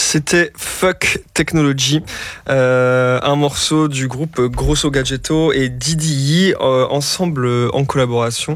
C'était Fuck Technology, un morceau du groupe Grosso Gadgetto et Didi ensemble en collaboration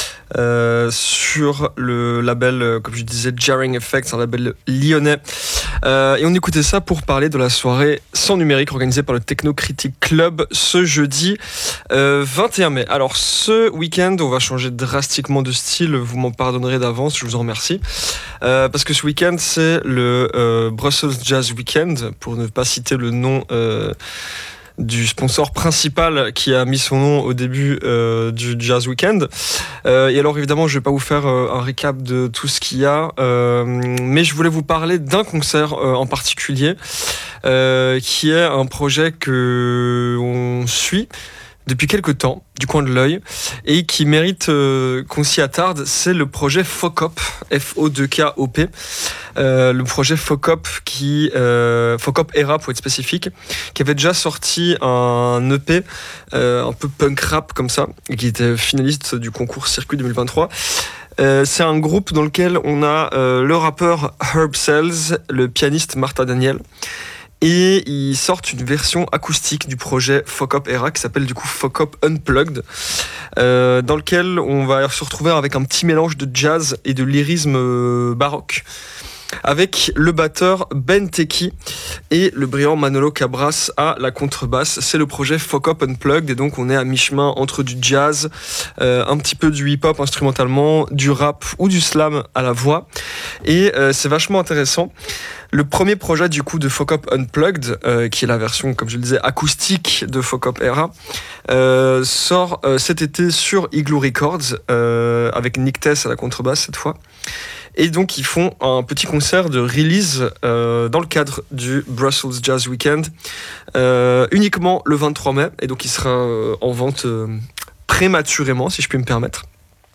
sur le label, comme je disais, Jarring Effects, un label lyonnais. Et on écoutait ça pour parler de la soirée sans numérique organisée par le Techno Critic Club ce jeudi 21 mai. Alors ce week-end, on va changer drastiquement de style, vous m'en pardonnerez d'avance, je vous en remercie. Parce que ce week-end, c'est le Brussels Jazz Weekend, pour ne pas citer le nom du sponsor principal qui a mis son nom au début du Jazz Weekend. Et alors évidemment, je vais pas vous faire un récap de tout ce qu'il y a, mais je voulais vous parler d'un concert en particulier, qui est un projet que on suit depuis quelques temps, du coin de l'œil, et qui mérite qu'on s'y attarde. C'est le projet Focop, F-O-2-K-O-P. Le projet Focop, Focop Era pour être spécifique, qui avait déjà sorti un EP un peu punk rap comme ça, et qui était finaliste du concours Circuit 2023. C'est un groupe dans lequel on a le rappeur Herb Sells, le pianiste Martha Daniel, et ils sortent une version acoustique du projet Focop Era qui s'appelle du coup Focop Unplugged, dans lequel on va se retrouver avec un petit mélange de jazz et de lyrisme baroque, avec le batteur Ben Teki et le brillant Manolo Cabras à la contrebasse. C'est le projet Focop Unplugged, et donc on est à mi-chemin entre du jazz, un petit peu du hip-hop instrumentalement, du rap ou du slam à la voix, et c'est vachement intéressant. Le premier projet du coup de Focop Unplugged, qui est la version, comme je le disais, acoustique de Focop Era, sort cet été sur Igloo Records, avec Nick Tess à la contrebasse cette fois. Et donc ils font un petit concert de release dans le cadre du Brussels Jazz Weekend, uniquement le 23 mai, et donc il sera en vente prématurément, si je puis me permettre.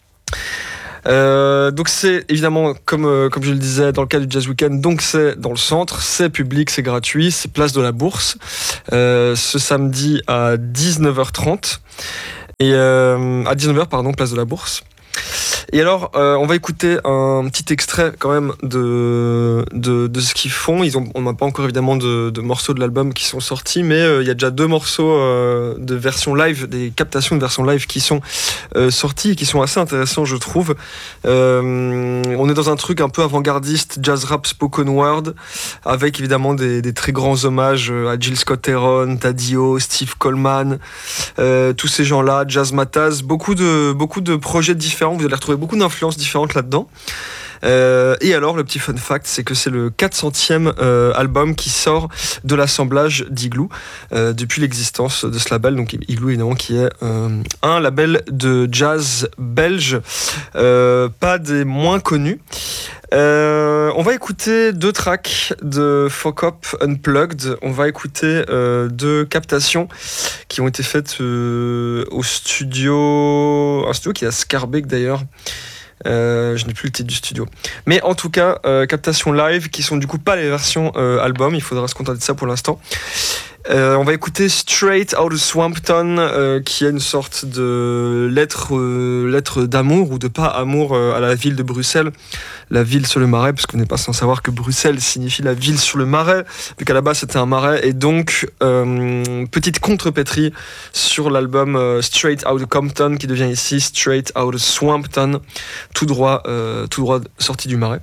Donc c'est évidemment comme je le disais dans le cadre du Jazz Weekend, donc c'est dans le centre, c'est public, c'est gratuit, c'est place de la Bourse, ce samedi à 19h30 et à 19h pardon, place de la Bourse. Et alors, on va écouter un petit extrait quand même de ce qu'ils font. On n'a pas encore évidemment de morceaux de l'album qui sont sortis, mais il y a déjà 2 morceaux de version live, des captations de version live qui sont sortis et qui sont assez intéressants, je trouve. On est dans un truc un peu avant-gardiste, jazz rap spoken word, avec évidemment des très grands hommages à Jill Scott-Heron, Tadio, Steve Coleman, tous ces gens-là, Jazz Mataz, beaucoup de projets différents. Vous allez retrouver beaucoup d'influences différentes là-dedans. Et alors, le petit fun fact, c'est que c'est le 400e album qui sort de l'assemblage d'Igloo depuis l'existence de ce label. Donc Igloo, évidemment, qui est un label de jazz belge, pas des moins connus. On va écouter 2 tracks de Focop Unplugged. On va écouter 2 captations qui ont été faites au studio, un studio qui est à Scarbeck d'ailleurs. Je n'ai plus le titre du studio, mais en tout cas captations live qui sont du coup pas les versions album. Il faudra se contenter de ça pour l'instant. On va écouter Straight Outta Swamptown, qui est une sorte de lettre d'amour ou de pas amour à la ville de Bruxelles, la ville sur le marais, parce que vous n'êtes pas sans savoir que Bruxelles signifie la ville sur le marais, vu qu'à la base c'était un marais, et donc petite contrepétrie sur l'album Straight Outta Compton, qui devient ici Straight Outta Swamptown, tout droit sorti du marais.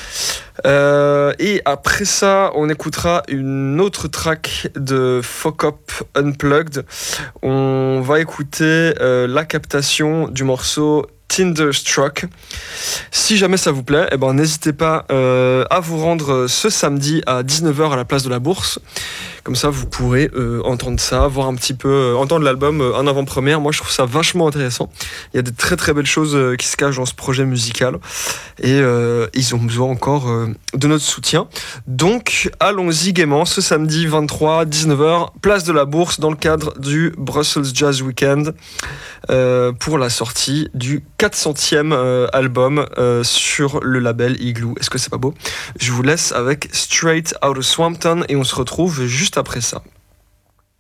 Et après ça, on écoutera une autre track de Focop Unplugged. On va écouter la captation du morceau Tinderstruck. Si jamais ça vous plaît, n'hésitez pas à vous rendre ce samedi à 19h à la place de la Bourse. Comme ça, vous pourrez entendre ça, voir un petit peu, entendre l'album en avant-première. Moi, je trouve ça vachement intéressant. Il y a des très très belles choses qui se cachent dans ce projet musical. Et ils ont besoin encore de notre soutien. Donc, allons-y gaiement ce samedi 23, 19h, place de la Bourse, dans le cadre du Brussels Jazz Weekend, pour la sortie du 400e album sur le label Igloo. Est-ce que c'est pas beau ? Je vous laisse avec Straight Outta Swamptown et on se retrouve juste après ça.